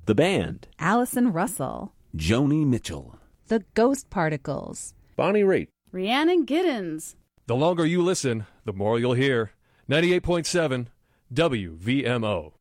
The Band, Allison Russell, Joni Mitchell, The Ghost Particles, Bonnie Raitt, Rhiannon Giddens. The longer you listen, the more you'll hear. 98.7 WVMO.